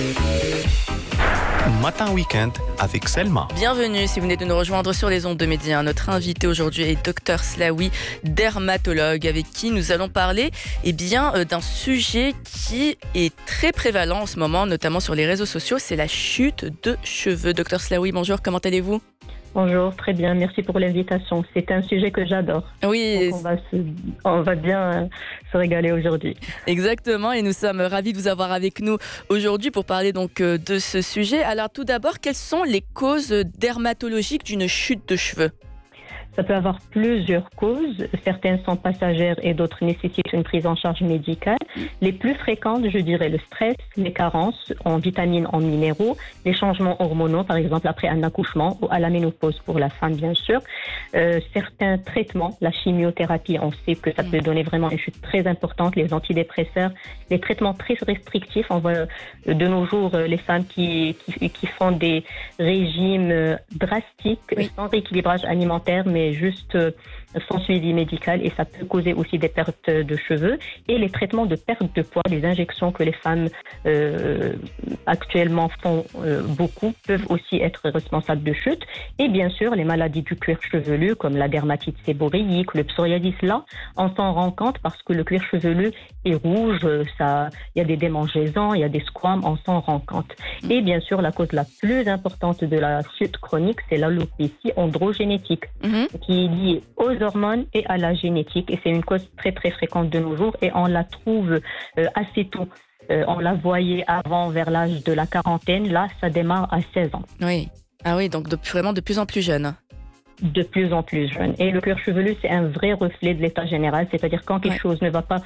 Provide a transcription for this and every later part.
Matin Week-end avec Selma. Bienvenue si vous venez de nous rejoindre sur les ondes de Média. Notre invité aujourd'hui est Dr Slaoui, dermatologue, avec qui nous allons parler d'un sujet qui est très prévalent en ce moment, notamment sur les réseaux sociaux, c'est la chute de cheveux. Dr Slaoui, bonjour, comment allez-vous ? Bonjour, très bien, merci pour l'invitation. C'est un sujet que j'adore. Oui. Donc on va bien se régaler aujourd'hui. Exactement, et nous sommes ravis de vous avoir avec nous aujourd'hui pour parler donc de ce sujet. Alors tout d'abord, quelles sont les causes dermatologiques d'une chute de cheveux ? Ça peut avoir plusieurs causes. Certaines sont passagères et d'autres nécessitent une prise en charge médicale. Les plus fréquentes, je dirais le stress, les carences en vitamines, en minéraux, les changements hormonaux, par exemple après un accouchement ou à la ménopause pour la femme, bien sûr. Certains traitements, la chimiothérapie, on sait que ça peut donner vraiment une chute très importante. Les antidépresseurs, les traitements très restrictifs. On voit de nos jours les femmes qui font des régimes drastiques, sans rééquilibrage alimentaire, mais juste sans suivi médical, et ça peut causer aussi des pertes de cheveux. Et les traitements de perte de poids, les injections que les femmes actuellement font beaucoup, peuvent aussi être responsables de chute. Et bien sûr, les maladies du cuir chevelu comme la dermatite séborrhéique, le psoriasis, là, on s'en rend compte parce que le cuir chevelu est rouge, il y a des démangeaisons, il y a des squames, on s'en rend compte. Et bien sûr, la cause la plus importante de la chute chronique, c'est l'alopécie androgénétique, qui est liée aux hormones et à la génétique. Et c'est une cause très très fréquente de nos jours et on la trouve assez tôt. On la voyait avant vers l'âge de la quarantaine. Là, ça démarre à 16 ans. Oui. Ah oui, donc vraiment de plus en plus jeune. De plus en plus jeune. Et le cuir chevelu, c'est un vrai reflet de l'état général. C'est-à-dire quand quelque chose ne va pas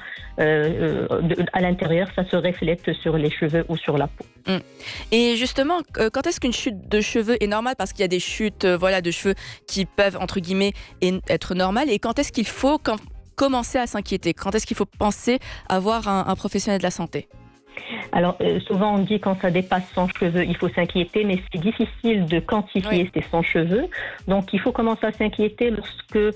à l'intérieur, ça se reflète sur les cheveux ou sur la peau. Et justement, quand est-ce qu'une chute de cheveux est normale ? Parce qu'il y a des chutes de cheveux qui peuvent, entre guillemets, être normales. Et quand est-ce qu'il faut commencer à s'inquiéter ? Quand est-ce qu'il faut penser à voir un professionnel de la santé ? Alors, souvent on dit quand ça dépasse 100 cheveux, il faut s'inquiéter, mais c'est difficile de quantifier ces 100 cheveux. Donc, il faut commencer à s'inquiéter lorsque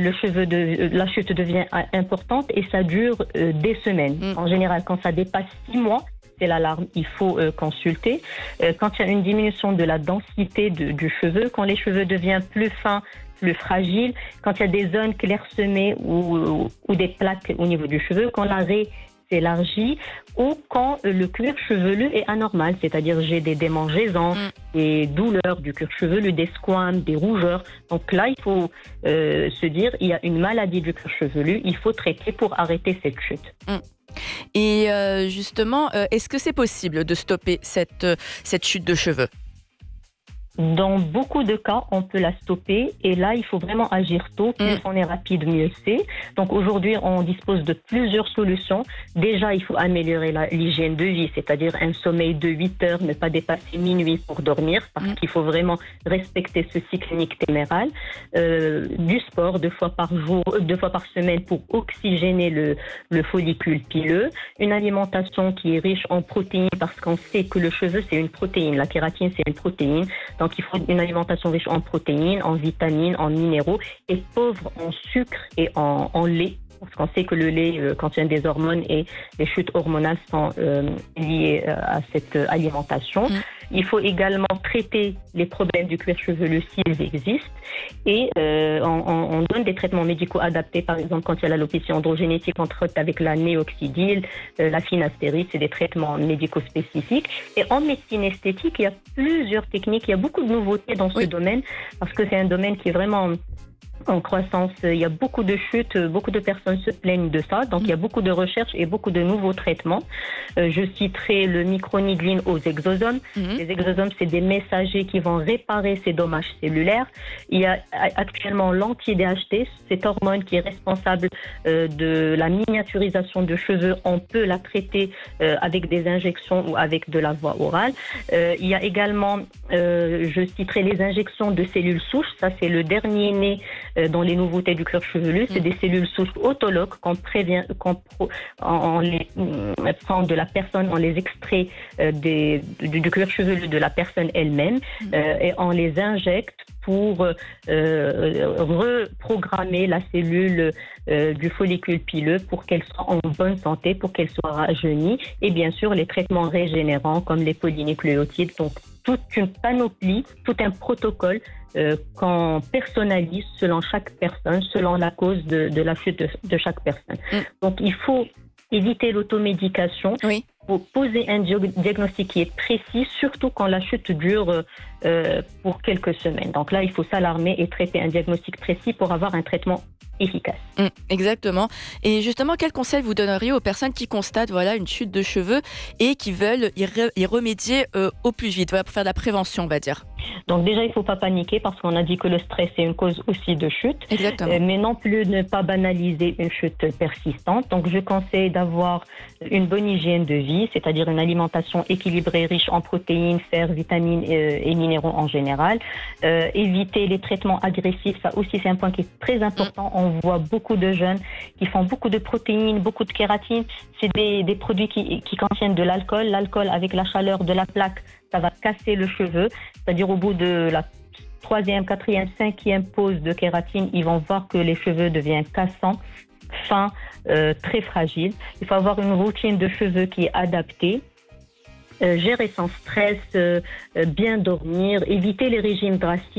la chute devient importante et ça dure des semaines. En général, quand ça dépasse 6 mois, c'est l'alarme, il faut consulter. Quand il y a une diminution de la densité du cheveu, quand les cheveux deviennent plus fins, plus fragiles, quand il y a des zones clairsemées ou des plaques au niveau du cheveu, quand la raie s'élargit ou quand le cuir chevelu est anormal, c'est-à-dire j'ai des démangeaisons, des douleurs du cuir chevelu, des squames, des rougeurs. Donc là, il faut se dire, il y a une maladie du cuir chevelu, il faut traiter pour arrêter cette chute. Et justement, est-ce que c'est possible de stopper cette chute de cheveux ? Dans beaucoup de cas, on peut la stopper et là, il faut vraiment agir tôt. Plus on est rapide, mieux c'est. Donc aujourd'hui, on dispose de plusieurs solutions. Déjà, il faut améliorer l'hygiène de vie, c'est-à-dire un sommeil de 8 heures, ne pas dépasser minuit pour dormir, parce qu'il faut vraiment respecter ce cycle nictéméral. Du sport 2 fois par semaine pour oxygéner le follicule pileux. Une alimentation qui est riche en protéines, parce qu'on sait que le cheveu, c'est une protéine. La kératine, c'est une protéine. Donc, il faut une alimentation riche en protéines, en vitamines, en minéraux et pauvre en sucre et en lait. Parce qu'on sait que le lait contient des hormones et les chutes hormonales sont liées à cette alimentation. Il faut également traiter les problèmes du cuir chevelu s'ils existent et on donne des traitements médicaux adaptés. Par exemple, quand il y a l'alopécie androgénétique, on traite avec la néoxydil, la finastéride, c'est des traitements médicaux spécifiques. Et en médecine esthétique, il y a plusieurs techniques, il y a beaucoup de nouveautés dans ce domaine parce que c'est un domaine qui est vraiment en croissance. Il y a beaucoup de chutes, beaucoup de personnes se plaignent de ça. Donc, il y a beaucoup de recherches et beaucoup de nouveaux traitements. Je citerai le micronidline aux exosomes. Les exosomes, c'est des messagers qui vont réparer ces dommages cellulaires. Il y a actuellement l'anti-DHT, cette hormone qui est responsable de la miniaturisation de cheveux. On peut la traiter avec des injections ou avec de la voie orale. Il y a également, je citerai les injections de cellules souches. Ça, c'est le dernier né dans les nouveautés du cuir chevelu. C'est des cellules souches autologues on les prend de la personne, on les extrait du cuir chevelu de la personne elle-même et on les injecte pour reprogrammer la cellule du follicule pileux pour qu'elle soit en bonne santé, pour qu'elle soit rajeunie. Et bien sûr, les traitements régénérants comme les polynucléotides. Donc, toute une panoplie, tout un protocole qu'on personnalise selon chaque personne, selon la cause de la chute de chaque personne. Donc, il faut éviter l'automédication. Oui. Pour poser un diagnostic qui est précis, surtout quand la chute dure pour quelques semaines. Donc là, il faut s'alarmer et traiter un diagnostic précis pour avoir un traitement efficace. Exactement. Et justement, quel conseil vous donneriez aux personnes qui constatent une chute de cheveux et qui veulent y remédier au plus vite, pour faire de la prévention, on va dire? Donc déjà, il ne faut pas paniquer parce qu'on a dit que le stress est une cause aussi de chute. Exactement. Mais non plus ne pas banaliser une chute persistante. Donc je conseille d'avoir une bonne hygiène de vie, c'est-à-dire une alimentation équilibrée, riche en protéines, fer, vitamines et minéraux en général. Éviter les traitements agressifs, ça aussi c'est un point qui est très important. On voit beaucoup de jeunes qui font beaucoup de protéines, beaucoup de kératine. C'est des produits qui contiennent de l'alcool. L'alcool avec la chaleur de la plaque, ça va casser le cheveu. C'est-à-dire au bout de la 3e, 4e, 5e pause de kératine, ils vont voir que les cheveux deviennent cassants, fins, très fragiles. Il faut avoir une routine de cheveux qui est adaptée. Gérer son stress, bien dormir, éviter les régimes drastiques.